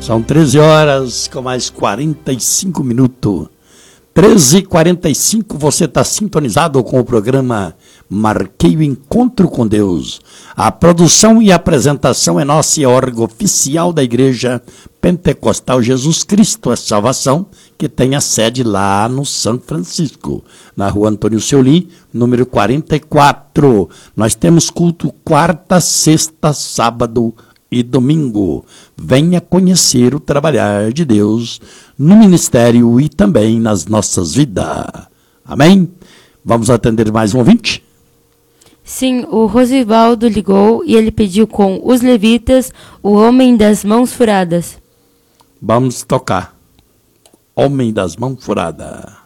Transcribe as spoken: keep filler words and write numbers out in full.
São treze horas com mais quarenta e cinco minutos. treze e quarenta e cinco, você está sintonizado com o programa Marquei o Encontro com Deus. A produção e apresentação é nossa e é órgão oficial da Igreja Pentecostal Jesus Cristo, a Salvação, que tem a sede lá no São Francisco, na rua Antônio Seuli, número quarenta e quatro. Nós temos culto quarta, sexta, sábado e domingo. Venha conhecer o trabalhar de Deus no ministério e também nas nossas vidas. Amém? Vamos atender mais um ouvinte? Sim, o Rosivaldo ligou e ele pediu com os levitas, o homem das mãos furadas. Vamos tocar. Homem das mãos furadas.